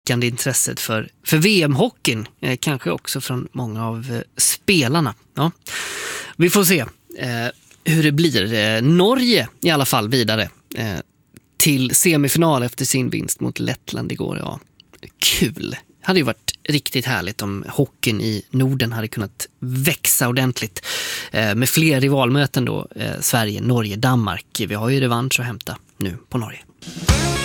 vikande intresset för VM-hockeyn. Kanske också från många av spelarna. Ja. Vi får se hur det blir. Norge i alla fall vidare till semifinal efter sin vinst mot Lettland igår. Ja, kul. Hade ju varit riktigt härligt om hockeyn i Norden hade kunnat växa ordentligt med fler rivalmöten då. Sverige, Norge, Danmark. Vi har ju revansch att hämta nu på Norge.